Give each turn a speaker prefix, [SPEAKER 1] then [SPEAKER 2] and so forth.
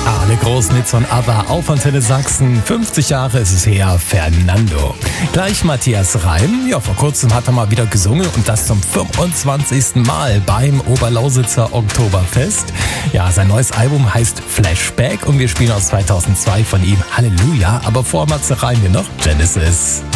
[SPEAKER 1] Alle großen Hits von ABBA auf Antenne Sachsen. 50 Jahre ist es her, Fernando. Gleich Matthias Reim. Ja, vor kurzem hat er mal wieder gesungen und das zum 25. Mal beim Oberlausitzer Oktoberfest. Ja, sein neues Album heißt Flashback und wir spielen aus 2002 von ihm Halleluja. Aber vor Matze Reim hier noch Genesis.